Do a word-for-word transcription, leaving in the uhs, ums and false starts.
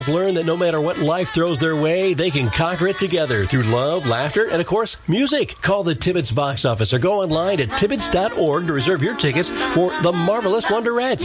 Learn that no matter what life throws their way, they can conquer it together through love, laughter, and, of course, music. Call the Tibbetts box office or go online at tibbetts dot org to reserve your tickets for The Marvelous Wonderettes.